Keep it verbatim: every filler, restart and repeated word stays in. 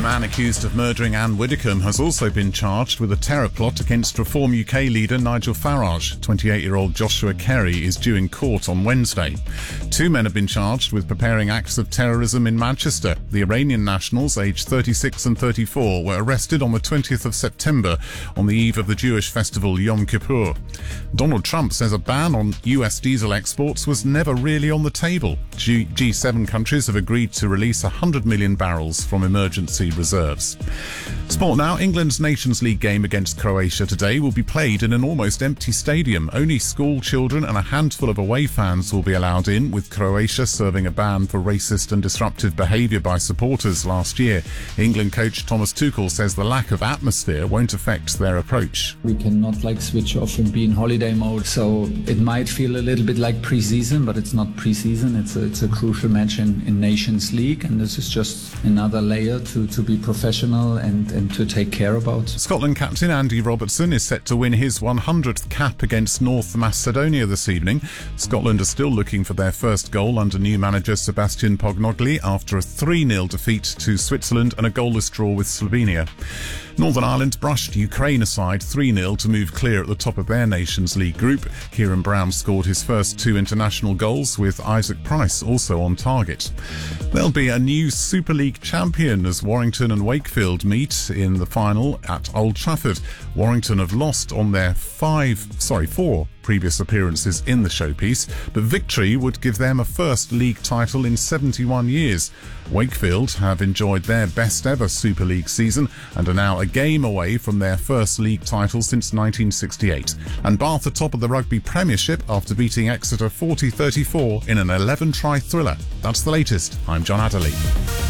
man accused of murdering Anne Widdecombe has also been charged with a terror plot against Reform U K leader Nigel Farage. twenty-eight-year-old Joshua Kerry is due in court on Wednesday. Two men have been charged with preparing acts of terrorism in Manchester. The Iranian nationals, aged thirty-six and thirty-four, were arrested on the twentieth of September on the eve of the Jewish festival Yom Kippur. Donald Trump says a ban on U S diesel exports was never really on the table. G- G7 countries have agreed to release one hundred million barrels from emergency reserves. Sport now. England's Nations League game against Croatia today will be played in an almost empty stadium. Only school children and a handful of away fans will be allowed in, with Croatia serving a ban for racist and disruptive behaviour by supporters last year. England coach Thomas Tuchel says the lack of atmosphere won't affect their approach. We cannot like switch off and be in holiday mode, so it might feel a little bit like pre-season, but it's not pre-season. It's a, it's a crucial match in, in Nations League, and this is just another layer to, to be professional and, and to take care about. Scotland captain Andy Robertson is set to win his one hundredth cap against North Macedonia this evening. Scotland are still looking for their first goal under new manager Sebastian Pognogli after a three nil defeat to Switzerland and a goalless draw with Slovenia. Northern Ireland brushed Ukraine aside three nil to move clear at the top of their Nations League group. Kieran Brown scored his first two international goals, with Isaac Price also on target. There'll be a new Super League champion as Warrington and Wakefield meet in the final at Old Trafford. Warrington have lost on their five, sorry, four previous appearances in the showpiece, but victory would give them a first league title in seventy-one years. Wakefield have enjoyed their best ever Super League season and are now a game away from their first league title since nineteen sixty-eight. And Bath are top of the Rugby Premiership after beating Exeter forty thirty-four in an eleven try thriller. That's the latest. I'm John Adderley.